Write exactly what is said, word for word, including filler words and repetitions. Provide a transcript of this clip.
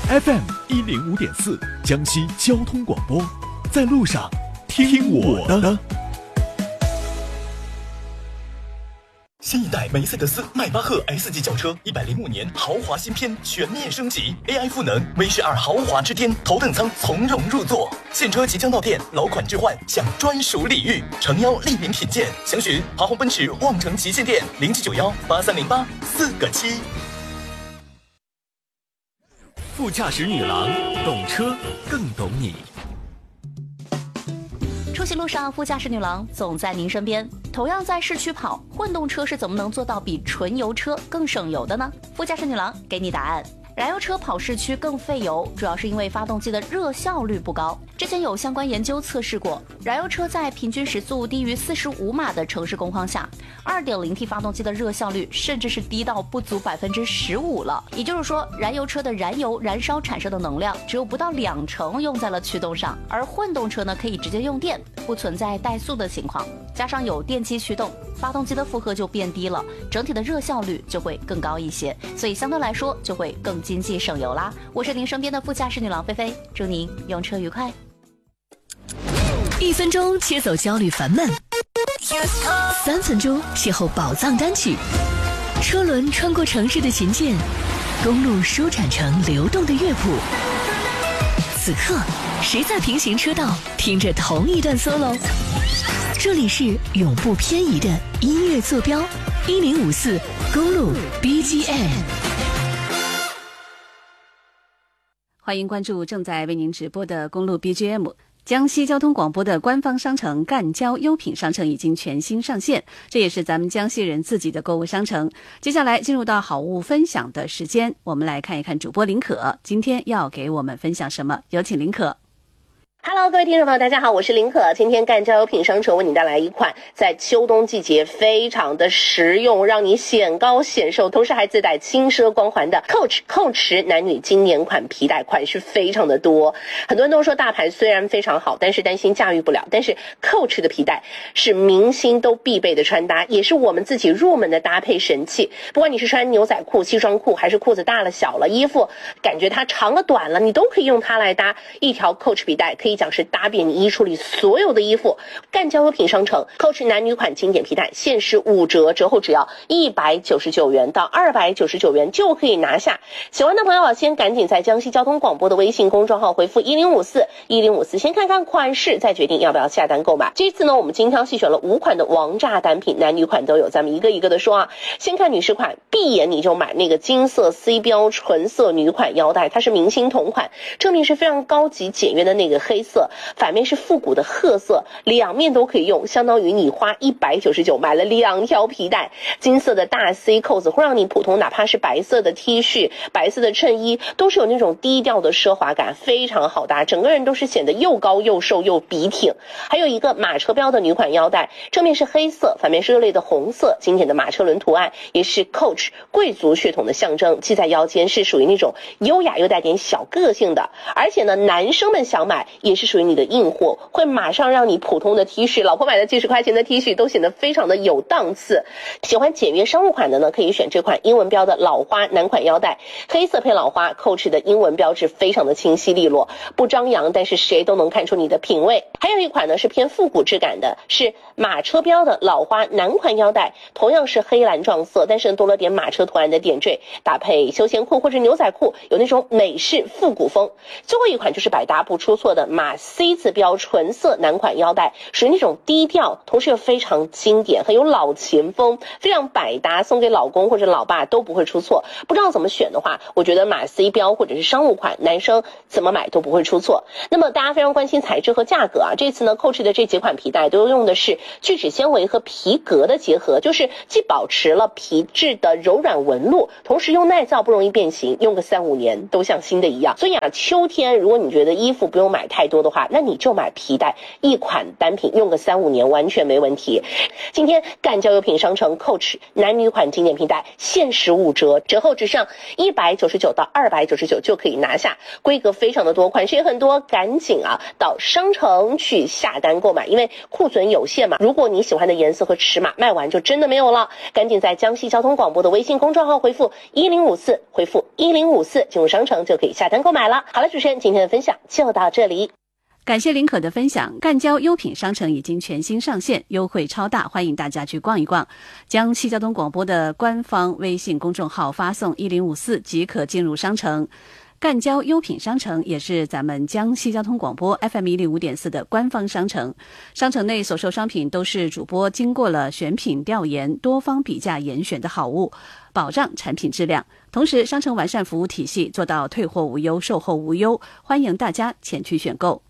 F M 一零五点四，江西交通广播，在路上听我的。新一代梅赛德斯迈巴赫 S 级轿车，一百零五年豪华新篇全面升级 ，A I 赋能 V 十二豪华之巅，头等舱从容入座。现车即将到店，老款置换享专属礼遇，诚邀莅临品鉴。详询华宏奔驰望城旗舰店零七九幺八三零八四个七。副驾驶女郎，懂车更懂你。 出行路上，副驾驶女郎总在您身边。同样在市区跑，混动车是怎么能做到比纯油车更省油的呢？副驾驶女郎给你答案。燃油车跑市区更费油，主要是因为发动机的热效率不高。之前有相关研究测试过，燃油车在平均时速低于四十五码的城市工况下 ，二点零 T 发动机的热效率甚至是低到不足百分之十五了。也就是说，燃油车的燃油燃烧产生的能量只有不到两成用在了驱动上，而混动车呢可以直接用电，不存在怠速的情况。加上有电机驱动，发动机的负荷就变低了，整体的热效率就会更高一些，所以相对来说就会更经济省油啦。我是您身边的副驾驶女郎菲菲，祝您用车愉快。 一分钟切走焦虑烦闷，三分钟邂逅宝藏单曲，车轮穿过城市的琴键，公路舒展成流动的乐谱。此刻，谁在平行车道听着同一段 solo？ 这里是永不偏移的音乐坐标，一零五四公路 B G M。 欢迎关注正在为您直播的公路 B G M。江西交通广播的官方商城赣交优品商城已经全新上线，这也是咱们江西人自己的购物商城。接下来进入到好物分享的时间，我们来看一看主播林可今天要给我们分享什么，有请林可。 Hello， 各位听众朋友，大家好，我是林可。今天赣交优品商城为你带来一款在秋冬季节非常的实用，让你显高显瘦，同时还自带轻奢光环的 Coach 蔻驰男女经典款皮带，款式非常的多。很多人都说大牌虽然非常好，但是担心驾驭不了。但是 Coach 的皮带是明星都必备的穿搭，也是我们自己入门的搭配神器。不管你是穿牛仔裤、西装裤，还是裤子大了小了，衣服感觉它长了短了，你都可以用它来搭。一条 Coach 皮带可以可以讲是搭遍你衣橱里所有的衣服。赣交优品商城 Coach 男女款经典皮带限时五折，折后只要一百九十九元到二百九十九元就可以拿下。喜欢的朋友啊，先赶紧在江西交通广播的微信公众号回复一零五四一零五四，先看看款式，再决定要不要下单购买。这次呢，我们精挑细选了五款的王炸单品，男女款都有，咱们一个一个的说啊。先看女士款，闭眼你就买那个金色 C 标纯色女款腰带，它是明星同款，正面是非常高级简约的那个黑色，反面是复古的褐色，两面都可以用，相当于你花一百九十九买了两条皮带。金色的大 C 扣子会让你普通哪怕是白色的 T 恤、白色的衬衣都是有那种低调的奢华感，非常好搭，整个人都是显得又高又瘦又笔挺。还有一个马车标的女款腰带，正面是黑色，反面是热烈的红色，经典的马车轮图案也是 Coach 贵族血统的象征，系在腰间是属于那种优雅又带点小个性的。而且呢，男生们想买也是属于你的硬货，会马上让你普通的 T 恤，老婆买的几十块钱的 T 恤都显得非常的有档次。喜欢简约商务款的呢，可以选这款英文标的老花男款腰带，黑色配老花 Coach 的英文标志非常的清晰利落，不张扬，但是谁都能看出你的品味。还有一款呢是偏复古质感的，是马车标的老花男款腰带，同样是黑蓝撞色，但是多了点马车图案的点缀，搭配休闲裤或者牛仔裤，有那种美式复古风。最后一款就是百搭不出错的马 C 字标纯色男款腰带，属于那种低调，同时又非常经典，很有老前锋，非常百搭，送给老公或者老爸都不会出错。不知道怎么选的话，我觉得马 C 标或者是商务款，男生怎么买都不会出错。那么大家非常关心材质和价格啊，这次呢 Coach 的这几款皮带都用的是聚酯纤维和皮革的结合，就是既保持了皮质的柔软纹路，同时又耐造不容易变形，用个三五年都像新的一样。所以啊，秋天如果你觉得衣服不用买太多的话，那你就买皮带，一款单品用个三五年完全没问题。今天干交优品商城 Coach 男女款经典皮带限时五折，折后只剩一百九十九到二百九十九就可以拿下，规格非常的多，款式也很多，赶紧啊到商城去下单购买，因为库存有限嘛，如果你喜欢的颜色和尺码卖完就真的没有了，赶紧在江西交通广播的微信公众号回复一零五四，回复一零五四进入商城就可以下单购买了。好了，主持人今天的分享就到这里。 感谢林可的分享，干交优品商城已经全新上线，优惠超大，欢迎大家去逛一逛。江西交通广播的官方微信公众号发送一零五四即可进入商城。干交优品商城也是咱们江西交通广播 F M 一零五点四 的官方商城，商城内所售商品都是主播经过了选品调研、多方比价严选的好物，保障产品质量。同时，商城完善服务体系，做到退货无忧、售后无忧，欢迎大家前去选购。